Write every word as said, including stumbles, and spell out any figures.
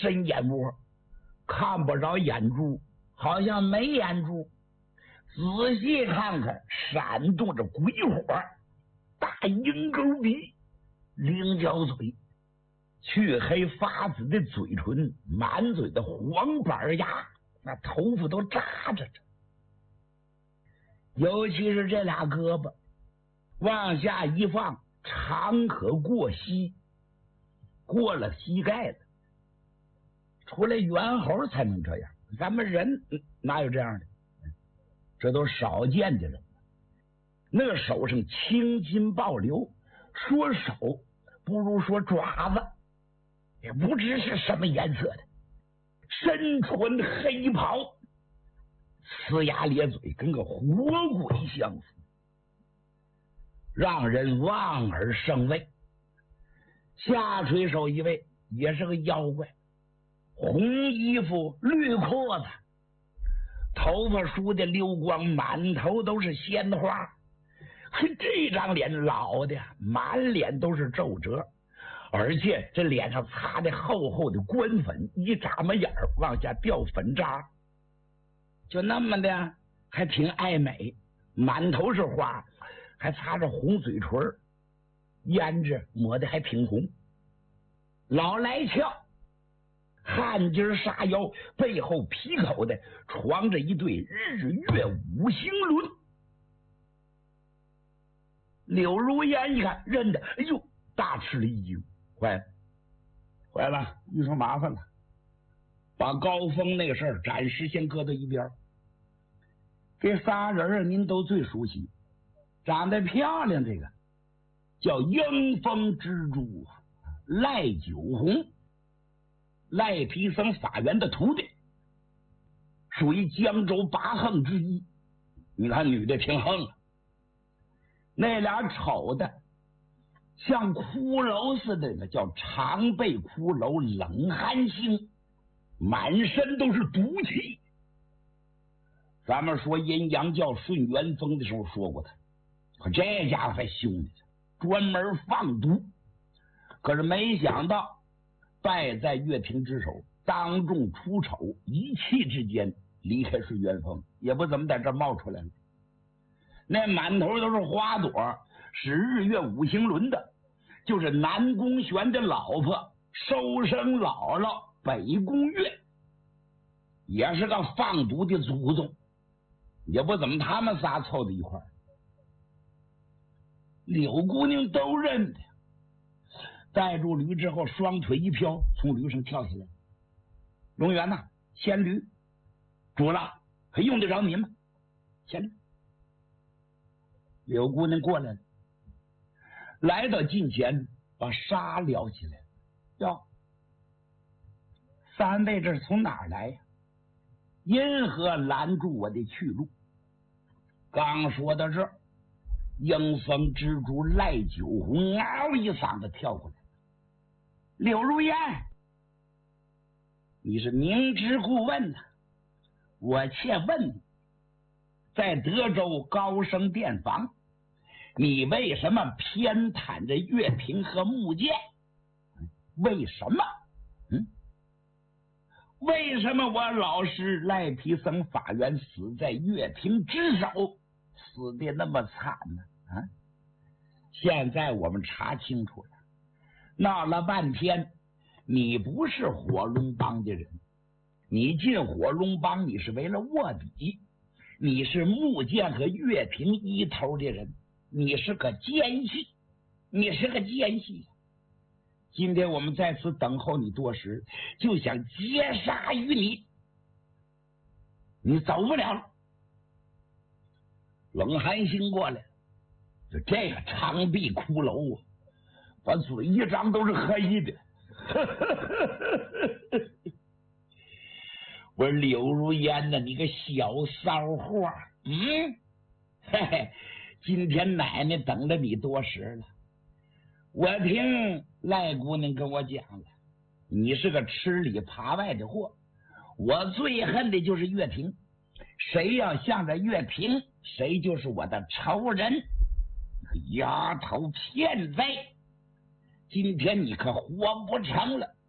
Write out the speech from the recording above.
深眼窝，看不着眼珠，好像没眼珠。仔细看看，闪动着鬼火，大鹰钩鼻，菱角嘴，黢黑发紫的嘴唇，满嘴的黄板牙，那头发都扎着着。尤其是这俩胳膊往下一放，长可过膝，过了膝盖了。除了猿猴才能这样，咱们人哪有这样的？这都少见的人。那个手上青筋暴流，说手不如说爪子，也不知是什么颜色的，身穿黑袍，呲牙咧嘴，跟个活鬼相似，让人望而生畏。下垂手一位也是个妖怪，红衣服绿裤子，头发梳的溜光，满头都是鲜花。这张脸老的满脸都是皱褶，而且这脸上擦的厚厚的官粉，一眨巴眼儿往下掉粉渣，就那么的还挺爱美，满头是花，还擦着红嘴唇，胭脂抹的还挺红。老来俏，汗筋杀腰，背后皮口的床着一对日月五行轮。柳如烟一看认得，哎呦，大吃了一惊，坏了坏了，遇上麻烦了。把高峰那个事儿暂时先搁到一边。这仨人啊，您都最熟悉，长得漂亮这个叫鹰风蜘蛛赖九红，赖皮僧法源的徒弟，属于江州八横之一。你看女的挺横啊。那俩丑的像骷髅似的呢，叫长背骷髅冷寒星，满身都是毒气。咱们说阴阳教顺元风的时候说过他，可这家伙还凶呢，专门放毒。可是没想到败在岳平之手，当众出丑，一气之间离开顺元风，也不怎么在这冒出来了。那满头都是花朵，是日月五行轮的，就是南宫玄的老婆收生姥姥北宫月，也是个放毒的祖宗，也不怎么他们仨凑在一块儿。柳姑娘都认得，带住驴之后，双腿一飘，从驴上跳下来。龙源呐、啊，牵驴，主了，还用得着您吗？牵驴。柳姑娘过来了，来到近前，把纱撩起来。哟，三位这是从哪儿来呀？因何拦住我的去路？刚说到这儿，鹰风蜘蛛赖九红嗷一嗓子跳过来。柳如烟，你是明知故问呐、啊？我且问你，在德州高升殿房，你为什么偏袒着岳平和穆剑？为什么？嗯，为什么我老师赖皮僧法源死在岳平之手，死的那么惨呢？啊！现在我们查清楚了，闹了半天，你不是火龙帮的人，你进火龙帮你是为了卧底，你是穆剑和岳平一头的人，你是个奸细，你是个奸细。今天我们在此等候你多时，就想截杀于你，你走不了了。冷寒星过来，就这个长臂骷髅啊，把嘴一张都是黑的。我说柳如烟呐，你个小骚货，嗯，嘿嘿，今天奶奶等着你多时了。我听赖姑娘跟我讲了，你是个吃里扒外的货。我最恨的就是岳平，谁要向着岳平，谁就是我的仇人。丫头骗贼，今天你可活不成了。